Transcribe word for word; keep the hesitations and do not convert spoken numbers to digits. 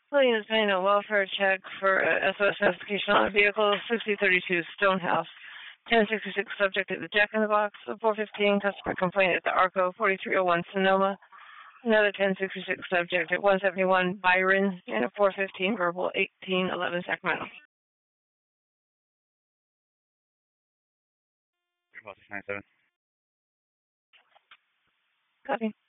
William is doing a welfare check for uh, S O S investigation on a vehicle, sixty thirty-two Stonehouse. ten sixty-six subject at the Jack in the Box. four fifteen customer complaint at the Arco, forty-three oh one Sonoma. Another ten sixty-six subject at one seventy-one Byron, and a four fifteen verbal, eighteen eleven Sacramento. nine seven. Copy.